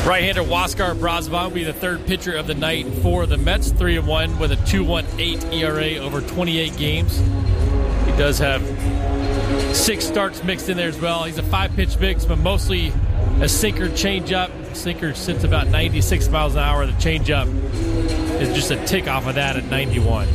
Right-hander Huáscar Brazoban will be the third pitcher of the night for the Mets, 3-1 with a 2.18 ERA over 28 games. He does have 6 starts mixed in there as well. He's a 5-pitch mix, but mostly a sinker changeup. Sinker sits about 96 miles an hour. The changeup is just a tick off of that at 91.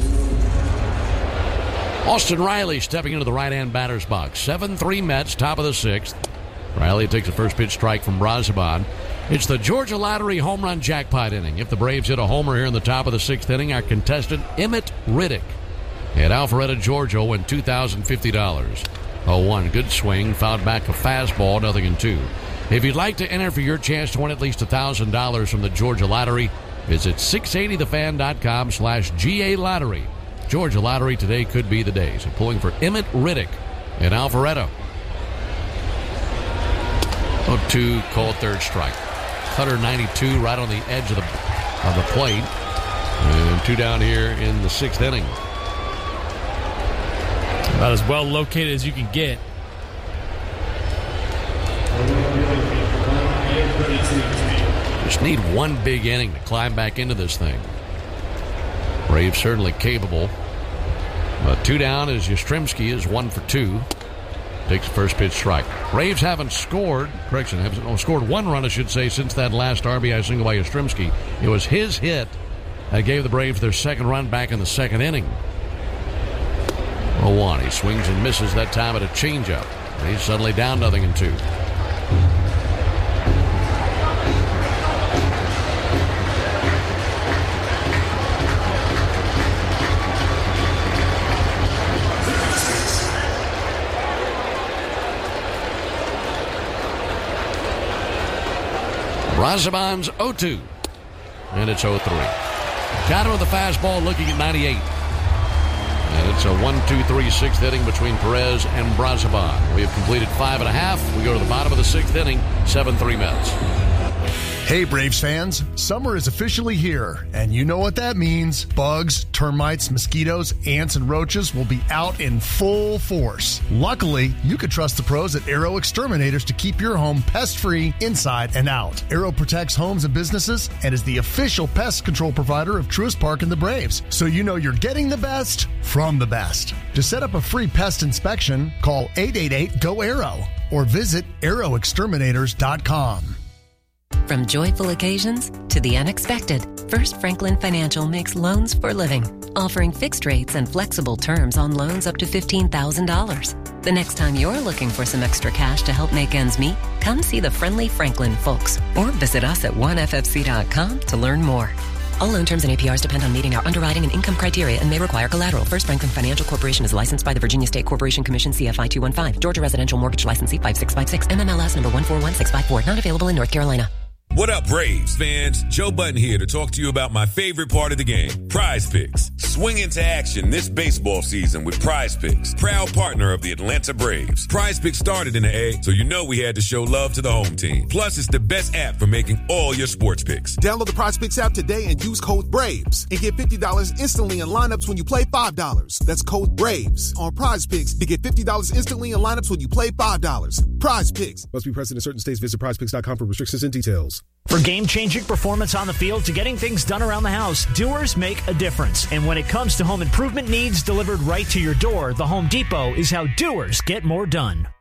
Austin Riley stepping into the right-hand batter's box. 7-3 Mets, top of the 6th. Riley takes the first pitch strike from Brazoban. It's the Georgia Lottery home run jackpot inning. If the Braves hit a homer here in the top of the 6th inning, our contestant, Emmett Riddick, at Alpharetta, Georgia, will win $2,050. 0-1, good swing, fouled back a fastball, 0-2. If you'd like to enter for your chance to win at least $1,000 from the Georgia Lottery, visit 680thefan.com/GA Lottery. Georgia Lottery, today could be the day. So pulling for Emmett Riddick in Alpharetta. 0-2, called third strike. Cutter 92 right on the edge of the plate. And 2 down here in the 6th inning. About as well located as you can get. Just need one big inning to climb back into this thing. Braves certainly capable. But 2 down as Yastrzemski is 1 for 2. Takes the first pitch strike. Braves haven't scored. Correction, haven't scored 1 run, I should say, since that last RBI single by Yastrzemski. It was his hit that gave the Braves their 2nd run back in the 2nd inning. 0-1. He swings and misses that time at a changeup. And he's suddenly down 0-2. Brazoban's 0-2. And it's 0-3. Counter with the fastball looking at 98. And it's a 1-2-3 6th inning between Perez and Brazoban. We have completed 5.5. We go to the bottom of the 6th inning, 7-3 Mets. Hey, Braves fans, summer is officially here, and you know what that means. Bugs, termites, mosquitoes, ants, and roaches will be out in full force. Luckily, you could trust the pros at Aero Exterminators to keep your home pest-free inside and out. Aero protects homes and businesses and is the official pest control provider of Truist Park and the Braves, so you know you're getting the best from the best. To set up a free pest inspection, call 888-GO-AERO or visit aeroexterminators.com. From joyful occasions to the unexpected, First Franklin Financial makes loans for living, offering fixed rates and flexible terms on loans up to $15,000. The next time you're looking for some extra cash to help make ends meet, come see the friendly Franklin folks or visit us at oneffc.com to learn more. All loan terms and APRs depend on meeting our underwriting and income criteria and may require collateral. First Franklin Financial Corporation is licensed by the Virginia State Corporation Commission, CFI 215. Georgia Residential Mortgage Licensee 5656. MMLS number 141654. Not available in North Carolina. What up, Braves fans? Joe Button here to talk to you about my favorite part of the game, Prize Picks. Swing into action this baseball season with Prize Picks, proud partner of the Atlanta Braves. Prize Picks started in the A, so you know we had to show love to the home team. Plus, it's the best app for making all your sports picks. Download the Prize Picks app today and use code BRAVES and get $50 instantly in lineups when you play $5. That's code BRAVES on Prize Picks to get $50 instantly in lineups when you play $5. Prize Picks. Must be present in certain states. Visit prizepicks.com for restrictions and details. For game-changing performance on the field to getting things done around the house, Doers make a difference. And when it comes to home improvement needs delivered right to your door, the Home Depot is how doers get more done.